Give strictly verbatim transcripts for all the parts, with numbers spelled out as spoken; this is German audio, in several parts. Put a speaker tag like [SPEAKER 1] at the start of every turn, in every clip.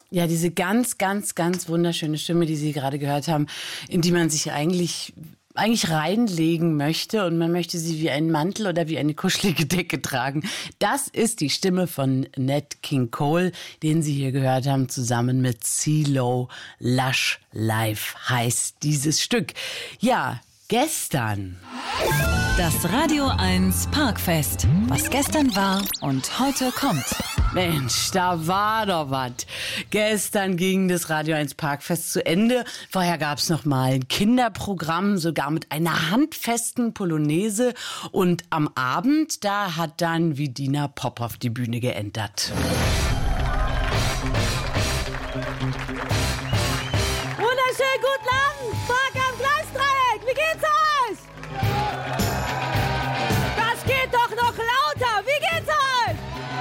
[SPEAKER 1] Ja, diese ganz, ganz, ganz wunderschöne Stimme, die Sie gerade gehört haben, in die man sich eigentlich, eigentlich reinlegen möchte und man möchte sie wie einen Mantel oder wie eine kuschelige Decke tragen. Das ist die Stimme von Nat King Cole, den Sie hier gehört haben, zusammen mit CeeLo. Lush Life heißt dieses Stück. Ja, gestern.
[SPEAKER 2] Das Radio eins Parkfest. Was gestern war und heute kommt.
[SPEAKER 1] Mensch, da war doch was. Gestern ging das Radio eins Parkfest zu Ende. Vorher gab es noch mal ein Kinderprogramm, sogar mit einer handfesten Polonaise. Und am Abend, da hat dann Vidina Pop auf die Bühne geentert.
[SPEAKER 3] Wunderschönen guten Abend, Park am Gleisdreieck. Wie geht's euch? Das geht doch noch lauter. Wie geht's euch?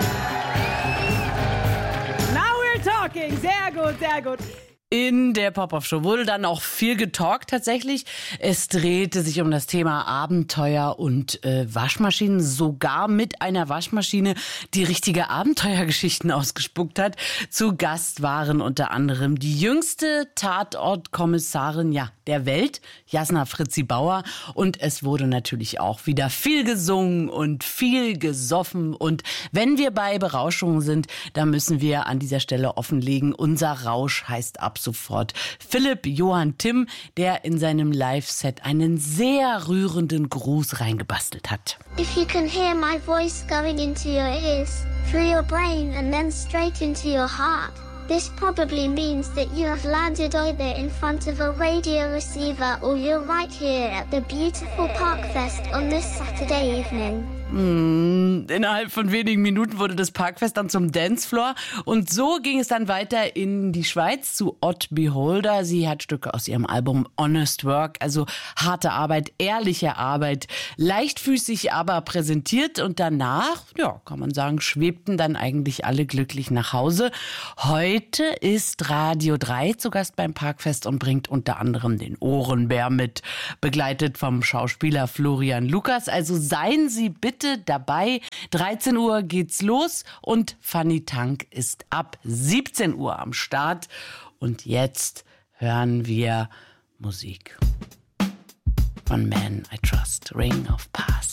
[SPEAKER 3] Now we're talking. Sehr gut, sehr gut.
[SPEAKER 1] In der Pop-Up-Show wurde dann auch viel getalkt tatsächlich. Es drehte sich um das Thema Abenteuer und äh, Waschmaschinen, sogar mit einer Waschmaschine, die richtige Abenteuergeschichten ausgespuckt hat. Zu Gast waren unter anderem die jüngste Tatortkommissarin ja, der Welt, Jasna Fritzi Bauer. Und es wurde natürlich auch wieder viel gesungen und viel gesoffen. Und wenn wir bei Berauschungen sind, dann müssen wir an dieser Stelle offenlegen, unser Rausch heißt ab sofort Philipp Johann Timm, der in seinem Live-Set einen sehr rührenden Gruß reingebastelt hat.
[SPEAKER 4] If you can hear my voice going into your ears, through your brain and then straight into your heart, this probably means that you have landed either in front of a radio receiver or you're right here at the beautiful Parkfest on this Saturday evening.
[SPEAKER 1] Mm, innerhalb von wenigen Minuten wurde das Parkfest dann zum Dancefloor und so ging es dann weiter in die Schweiz zu Odd Beholder. Sie hat Stücke aus ihrem Album Honest Work, also harte Arbeit, ehrliche Arbeit, leichtfüßig aber präsentiert und danach, ja, kann man sagen, schwebten dann eigentlich alle glücklich nach Hause. Heute ist Radio drei zu Gast beim Parkfest und bringt unter anderem den Ohrenbär mit, begleitet vom Schauspieler Florian Lukas. Also seien Sie bitte dabei. dreizehn Uhr geht's los und Fanny Tank ist ab siebzehn Uhr am Start. Und jetzt hören wir Musik von Man I Trust, Ring of Past.